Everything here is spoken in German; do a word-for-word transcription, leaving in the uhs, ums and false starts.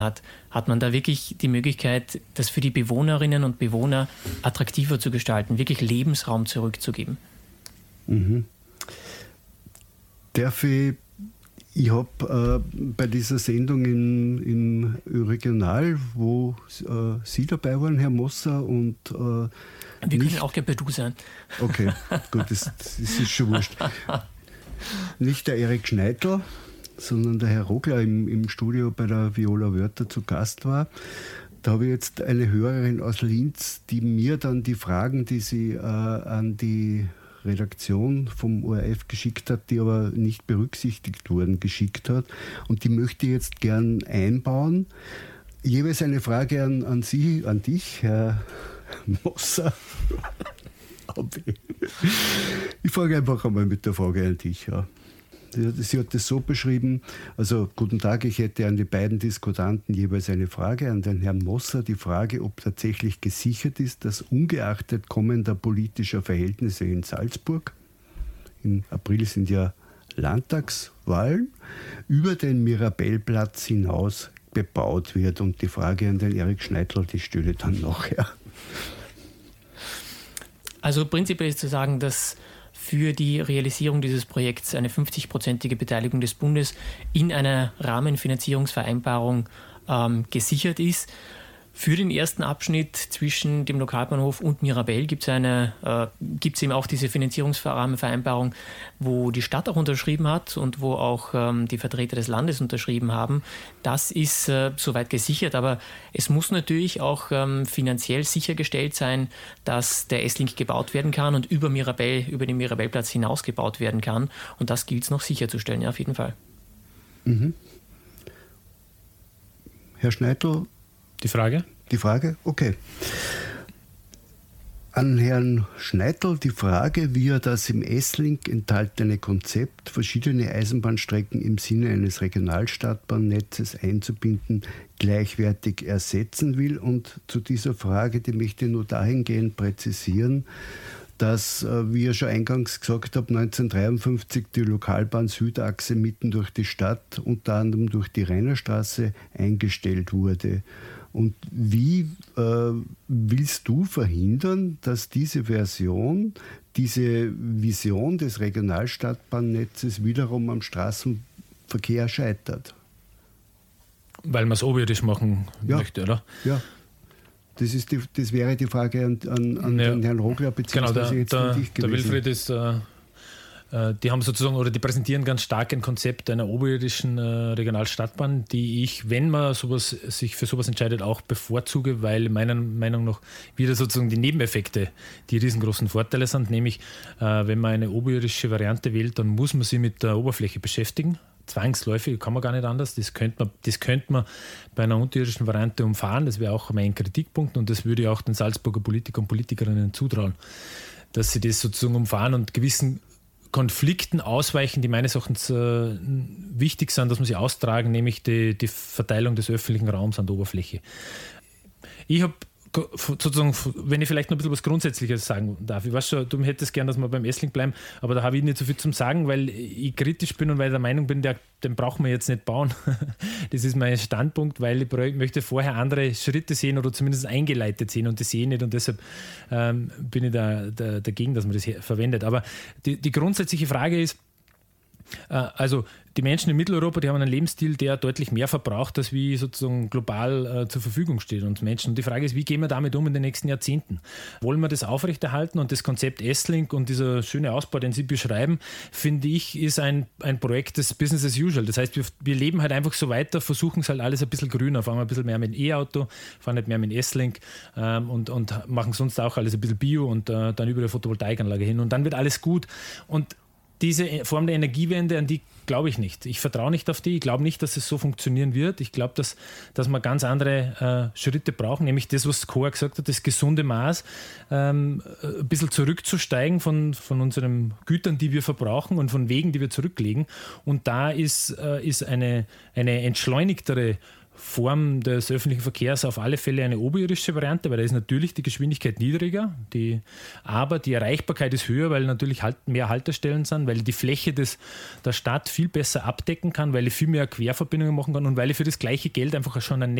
hat, hat man da wirklich die Möglichkeit, das für die Bewohnerinnen und Bewohner attraktiver zu gestalten, wirklich Lebensraum zurückzugeben. Mhm. Darf ich, ich habe äh, bei dieser Sendung in, in Ö-Regional, wo äh, Sie dabei waren, Herr Mosser, und äh, Wir nicht, können auch gerne bei du sein. Okay, gut, das, das ist schon wurscht. Nicht der Erik Schneidl, sondern der Herr Rogler im, im Studio bei der Viola Wörter zu Gast war. Da habe ich jetzt eine Hörerin aus Linz, die mir dann die Fragen, die sie äh, an die Redaktion vom O R F geschickt hat, die aber nicht berücksichtigt wurden, geschickt hat. Und die möchte ich jetzt gern einbauen. Jeweils eine Frage an, an Sie, an dich, Herr Mosser. Ich fange einfach einmal mit der Frage an dich. Ja. Sie hat es so beschrieben, also guten Tag, ich hätte an die beiden Diskutanten jeweils eine Frage, an den Herrn Mosser die Frage, ob tatsächlich gesichert ist, dass ungeachtet kommender politischer Verhältnisse in Salzburg, im April sind ja Landtagswahlen, über den Mirabellplatz hinaus bebaut wird. Und die Frage an den Erik Schneidl, die stelle ich dann nachher. Also prinzipiell ist zu sagen, dass für die Realisierung dieses Projekts eine fünfzig-prozentige Beteiligung des Bundes in einer Rahmenfinanzierungsvereinbarung ähm, gesichert ist. Für den ersten Abschnitt zwischen dem Lokalbahnhof und Mirabell gibt es eine, äh, gibt's eben auch diese Finanzierungsrahmenvereinbarung, wo die Stadt auch unterschrieben hat und wo auch ähm, die Vertreter des Landes unterschrieben haben. Das ist äh, soweit gesichert, aber es muss natürlich auch ähm, finanziell sichergestellt sein, dass der S-Link gebaut werden kann und über Mirabell, über den Mirabellplatz hinaus gebaut werden kann. Und das gilt es noch sicherzustellen, ja, auf jeden Fall. Mhm. Herr Schneidl, Die Frage? Die Frage? Okay. An Herrn Schneidl die Frage, wie er das im S-Link enthaltene Konzept, verschiedene Eisenbahnstrecken im Sinne eines Regionalstadtbahnnetzes einzubinden, gleichwertig ersetzen will. Und zu dieser Frage, die möchte ich nur dahingehend präzisieren, dass, wie ich schon eingangs gesagt habe, neunzehnhundertdreiundfünfzig die Lokalbahn Südachse mitten durch die Stadt, unter anderem durch die Rainerstraße, eingestellt wurde. Und wie äh, willst du verhindern, dass diese Version, diese Vision des Regionalstadtbahnnetzes wiederum am Straßenverkehr scheitert? Weil man es oberirdisch machen ja. möchte, oder? Ja. Das, ist die, das wäre die Frage an, an, an ja. den Herrn Rogler, beziehungsweise genau, der, jetzt der, an dich gewesen. Der Wilfried ist, äh, äh, die haben sozusagen, oder die präsentieren ganz stark ein Konzept einer oberirdischen äh, Regionalstadtbahn, die ich, wenn man sowas, sich für sowas entscheidet, auch bevorzuge, weil meiner Meinung nach wieder sozusagen die Nebeneffekte die riesengroßen Vorteile sind, nämlich äh, wenn man eine oberirdische Variante wählt, dann muss man sich mit der Oberfläche beschäftigen. Zwangsläufig, kann man gar nicht anders. Das könnte man, das könnte man bei einer unterirdischen Variante umfahren. Das wäre auch mein Kritikpunkt und das würde ich auch den Salzburger Politikern und Politikerinnen zutrauen, dass sie das sozusagen umfahren und gewissen Konflikten ausweichen, die meines Erachtens äh, wichtig sind, dass man sie austragen, nämlich die, die Verteilung des öffentlichen Raums an der Oberfläche. Ich habe sozusagen, wenn ich vielleicht noch ein bisschen was Grundsätzliches sagen darf. Ich weiß schon, du hättest gern, dass wir beim S-Link bleiben, aber da habe ich nicht so viel zum Sagen, weil ich kritisch bin und weil ich der Meinung bin, der, den brauchen wir jetzt nicht bauen. Das ist mein Standpunkt, weil ich möchte vorher andere Schritte sehen oder zumindest eingeleitet sehen und das sehe ich nicht und deshalb ähm, bin ich da, da, dagegen, dass man das verwendet. Aber die, die grundsätzliche Frage ist, also die Menschen in Mitteleuropa, die haben einen Lebensstil, der deutlich mehr verbraucht, als wie sozusagen global äh, zur Verfügung steht uns Menschen. Und die Frage ist, wie gehen wir damit um in den nächsten Jahrzehnten? Wollen wir das aufrechterhalten? Und das Konzept S-Link und dieser schöne Ausbau, den Sie beschreiben, finde ich, ist ein, ein Projekt des Business as usual. Das heißt, wir, wir leben halt einfach so weiter, versuchen es halt alles ein bisschen grüner, fahren wir ein bisschen mehr mit dem E-Auto, fahren nicht mehr mit dem S-Link ähm, und, und machen sonst auch alles ein bisschen Bio und äh, dann über die Photovoltaikanlage hin. Und dann wird alles gut. Und diese Form der Energiewende, an die glaube ich nicht. Ich vertraue nicht auf die. Ich glaube nicht, dass es so funktionieren wird. Ich glaube, dass, dass wir ganz andere äh, Schritte brauchen, nämlich das, was Cora gesagt hat, das gesunde Maß, ähm, ein bisschen zurückzusteigen von, von unseren Gütern, die wir verbrauchen und von Wegen, die wir zurücklegen. Und da ist, äh, ist eine, eine entschleunigtere Form des öffentlichen Verkehrs auf alle Fälle eine oberirdische Variante, weil da ist natürlich die Geschwindigkeit niedriger, die, aber die Erreichbarkeit ist höher, weil natürlich halt mehr Haltestellen sind, weil ich die Fläche des, der Stadt viel besser abdecken kann, weil ich viel mehr Querverbindungen machen kann und weil ich für das gleiche Geld einfach schon ein